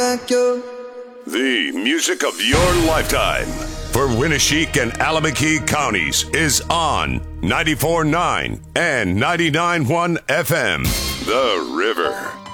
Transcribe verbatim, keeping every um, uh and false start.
like you. The music of your lifetime for Winneshiek and Alameda counties is on ninety-four point nine and ninety-nine point one F M. The River.